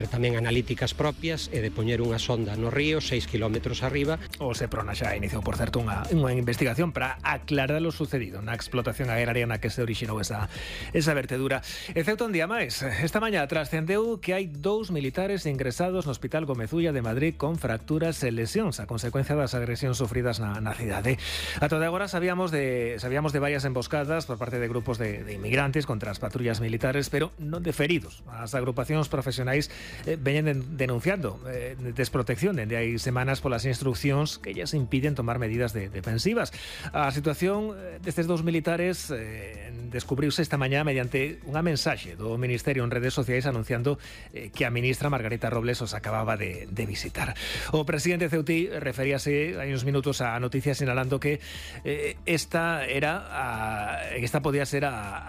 Tamén analíticas propias e de poñer unha sonda no río 6 kilómetros arriba. O Seprona xa iniciou, por certo, unha investigación para aclarar o sucedido na explotación agraria na que se orixinou esa vertedura. E Ceuta un día máis. Esta mañá trascendeu que hai 2 militares ingresados no Hospital Gómez Ulla de Madrid con fracturas e lesións a consecuencia das agresións sufridas na cidade. A toda agora sabíamos de varias emboscadas por parte de grupos de inmigrantes contra as patrullas militares, pero non de feridos. As agrupacións profesionais veñen denunciando desprotección dende hai semanas polas instruccións que ellas impiden tomar medidas defensivas. A situación destes 2 militares descubriuse esta mañá mediante unha mensaxe do Ministerio en redes sociais anunciando que a ministra Margarita Robles os acababa de visitar. O presidente ceutí referíase hai uns minutos a noticia sinalando que esta podía ser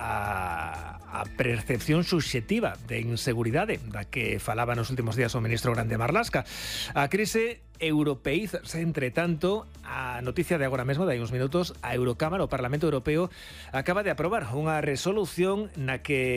a percepción subxectiva de inseguridade da que falaba nos últimos días o ministro Grande Marlaska. A crise europeízase, entre tanto, a noticia de agora mesmo, de hai uns minutos, a Eurocámara, o Parlamento Europeo, acaba de aprobar unha resolución na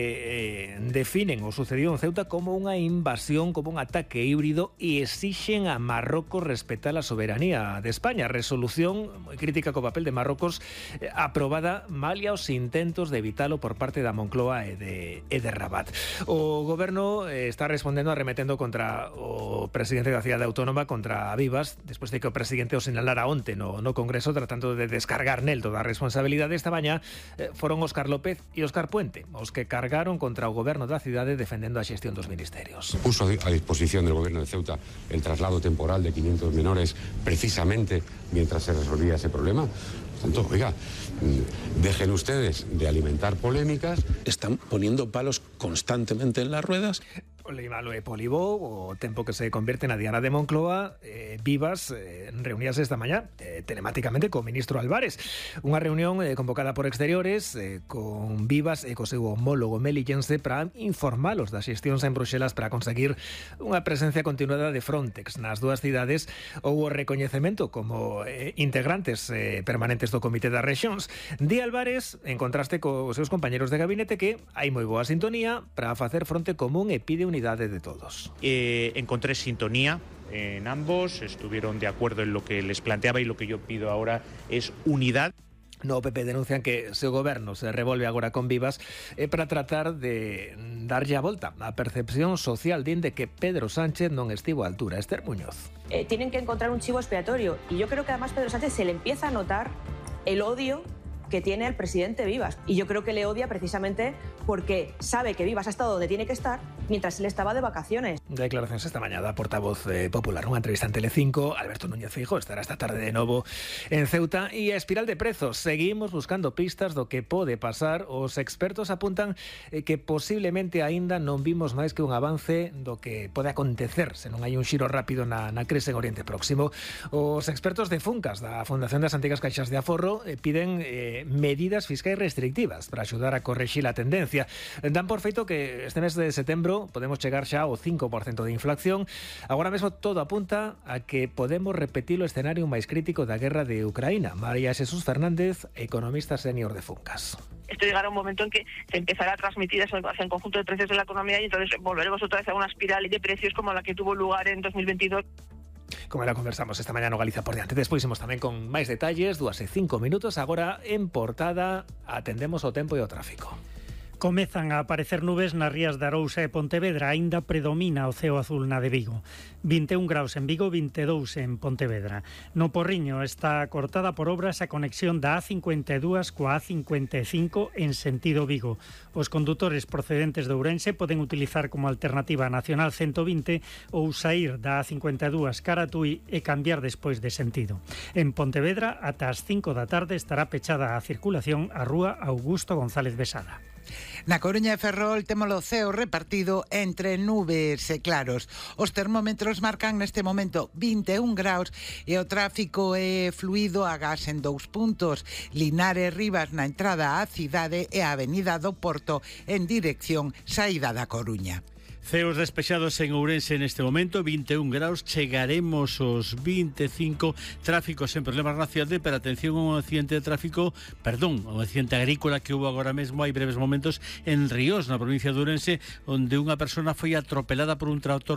que definen o sucedido en Ceuta como unha invasión, como un ataque híbrido e exixen a Marrocos respetar a soberanía de España. Resolución moi crítica co papel de Marrocos, aprobada malia os intentos de evitalo por parte da Moncloa e de Rabat. O goberno está respondendo arremetendo contra o presidente da cidade autónoma, contra Vivas, despois de que o presidente o sinalara onte no Congreso tratando de descargar nel toda a responsabilidade. Esta mañá foron Óscar López e Óscar Puente os que cargaron contra o goberno da cidade defendendo a xestión dos ministerios. Puso a disposición del gobierno de Ceuta el traslado temporal de 500 menores precisamente mientras se resolvía ese problema. Por tanto, oiga, dejen ustedes de alimentar polémicas. Están poniendo palos constantemente en las ruedas. O Leimalo e Polibó, o tempo que se convierte na Diana de Moncloa, Vivas reuníase esta mañá telemáticamente co ministro Álvarez. Unha reunión convocada por Exteriores con Vivas e co seu homólogo melillense para informalos das xestións en Bruxelas para conseguir unha presencia continuada de Frontex nas dúas cidades ou o recoñecemento como integrantes permanentes do Comité das Rexións. Di Álvarez, en contraste cos seus compañeros de gabinete, que hai moi boa sintonía para facer fronte común e pide unidade de todos. Encontré sintonía en ambos, estuvieron de acuerdo en lo que les planteaba y lo que yo pido ahora es unidad. No PP denuncian que o seu goberno se revolve agora con Vivas para tratar de darlle a volta a percepción social de que Pedro Sánchez non estivo á altura. Esther Muñoz. Tienen que encontrar un chivo expiatorio y yo creo que además Pedro Sánchez se le empieza a notar el odio que tiene el presidente Vivas. Y yo creo que le odia precisamente porque sabe que Vivas ha estado donde tiene que estar mientras él estaba de vacaciones. Declaracións esta mañá da portavoz popular, unha entrevista en Telecinco. Alberto Núñez Feijóo estará esta tarde de novo en Ceuta. E a espiral de prezos. Seguimos buscando pistas do que pode pasar. Os expertos apuntan que posiblemente aínda non vimos máis que un avance do que pode acontecer se non hai un xiro rápido na crise en Oriente Próximo. Os expertos de Funcas, da Fundación das Antigas Caixas de Aforro, piden medidas fiscais restrictivas para axudar a corrixir a tendencia. Dan por feito que este mes de setembro podemos chegar xa ao 5% de inflación. Agora mesmo todo apunta a que podemos repetir o escenario máis crítico da guerra de Ucraína. María Jesús Fernández, economista senior de Funcas. Esto llegará un momento en que se empezará a transmitir eso hacia el conjunto de precios de la economía y entonces volveremos otra vez a una espiral de precios como la que tuvo lugar en 2022. Como era conversamos esta mañá no Galiza por diante. Despois imos tamén con máis detalles, 2:05. Agora en portada atendemos o tempo e o tráfico. Comezan a aparecer nubes nas rías de Arousa e Pontevedra. Aínda predomina o ceo azul na de Vigo. 21 graus en Vigo, 22 en Pontevedra. No Porriño está cortada por obras a conexión da A52 coa A55 en sentido Vigo. Os condutores procedentes de Ourense poden utilizar como alternativa a Nacional 120 ou saír da A52 cara a Tui e cambiar despois de sentido. En Pontevedra, ata as 5 da tarde estará pechada a circulación a rúa Augusto González Besada. Na Coruña e Ferrol temos o ceo repartido entre nubes e claros. Os termómetros marcan neste momento 21 graus e o tráfico é fluido a gas en 2 puntos. Linares Rivas na entrada á cidade e a Avenida do Porto en dirección saída da Coruña. Ceos despexados en Ourense neste momento, 21 graus, chegaremos aos 25, tráfico sen problemas na cidade, pero atención a un accidente de tráfico, un accidente agrícola que hubo agora mesmo, hai breves momentos, en Ríos, na provincia de Ourense, onde unha persona foi atropelada por un tractor